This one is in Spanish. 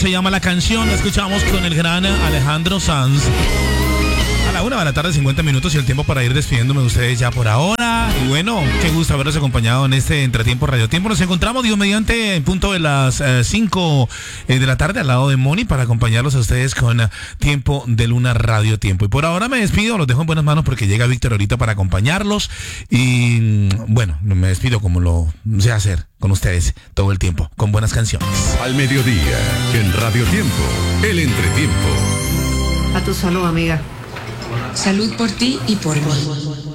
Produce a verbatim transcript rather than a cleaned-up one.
Se llama La Canción, la escuchamos con el gran Alejandro Sanz. A la una de la tarde, cincuenta minutos y el tiempo para ir despidiéndome de ustedes ya por ahora. Y bueno, qué gusto haberlos acompañado en este Entretiempo Radio Tiempo. Nos encontramos, Dios mediante, en punto de las cinco eh, de la tarde al lado de Moni para acompañarlos a ustedes con uh, Tiempo de Luna Radio Tiempo. Y por ahora me despido, los dejo en buenas manos porque llega Víctor ahorita para acompañarlos. Y bueno, me despido como lo sé hacer con ustedes todo el tiempo, con buenas canciones. Al mediodía, en Radio Tiempo, el Entretiempo. A tu salud, amiga. Salud por ti y por mí.